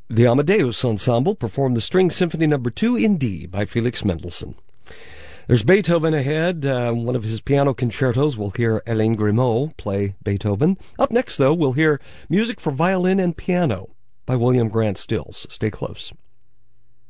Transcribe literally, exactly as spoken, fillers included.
The Amadeus Ensemble performed the String Symphony Number two in D by Felix Mendelssohn. There's Beethoven ahead. Uh, one of his piano concertos, we'll hear Hélène Grimaud play Beethoven. Up next, though, we'll hear music for violin and piano by William Grant Stills. Stay close.